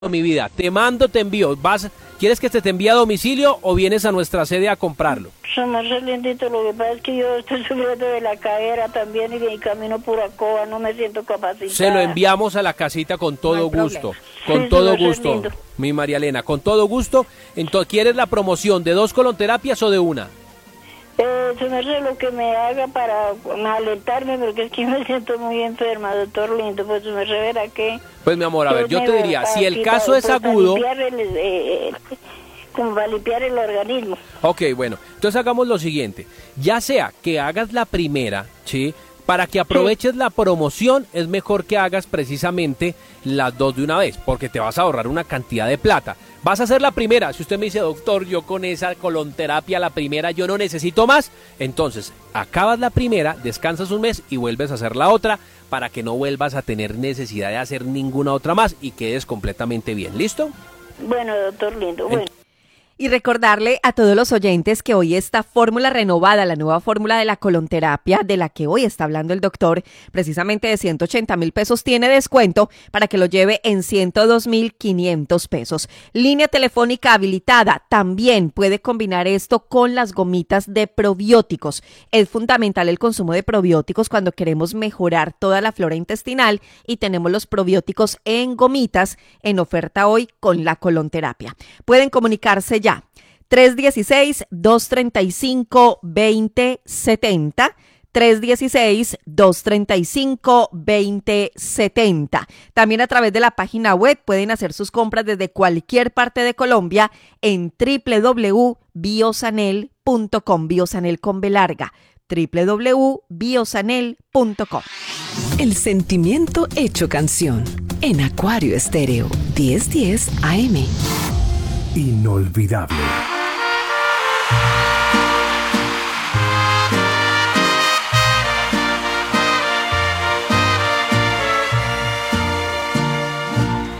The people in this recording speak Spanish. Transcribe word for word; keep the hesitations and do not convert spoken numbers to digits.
Mi vida, te mando, te envío. ¿Vas, quieres que te, te envíe a domicilio o vienes a nuestra sede a comprarlo? Su merced lindito, lo que pasa es que yo estoy sufriendo de la cadera también y de mi camino pura coba, no me siento capacitada. Se lo enviamos a la casita con todo No hay gusto, problema. con Sí, todo su merced gusto, lindo. mi María Elena, con todo gusto. Entonces, ¿quieres la promoción de dos colonterapias o de una? Eh, su merced, lo que me haga para alentarme, porque es que me siento muy enferma, doctor lindo, pues su merced verá que... Pues mi amor, a ver, yo te diría, si el para- caso es para agudo... limpiar el, eh, eh, como para limpiar el organismo. Ok, bueno, entonces hagamos lo siguiente, ya sea que hagas la primera, ¿sí? Para que aproveches la promoción es mejor que hagas precisamente las dos de una vez, porque te vas a ahorrar una cantidad de plata. Vas a hacer la primera, si usted me dice, doctor, yo con esa colonterapia, la primera, yo no necesito más, entonces acabas la primera, descansas un mes y vuelves a hacer la otra, para que no vuelvas a tener necesidad de hacer ninguna otra más y quedes completamente bien, ¿listo? Bueno, doctor lindo, bueno. Y recordarle a todos los oyentes que hoy esta fórmula renovada, la nueva fórmula de la colonterapia, de la que hoy está hablando el doctor, precisamente de ciento ochenta mil pesos, tiene descuento para que lo lleve en ciento dos mil quinientos pesos. Línea telefónica habilitada. También puede combinar esto con las gomitas de probióticos. Es fundamental el consumo de probióticos cuando queremos mejorar toda la flora intestinal y tenemos los probióticos en gomitas en oferta hoy con la colonterapia. Pueden comunicarse ya. tres uno seis, dos tres cinco, dos cero siete cero, tres uno seis, dos tres cinco, dos cero siete cero. También a través de la página web pueden hacer sus compras desde cualquier parte de Colombia en doble u doble u doble u punto biosanel punto com, Biosanel con B larga, doble u doble u doble u punto biosanel punto com. El sentimiento hecho canción en Acuario Estéreo diez diez A M. Inolvidable.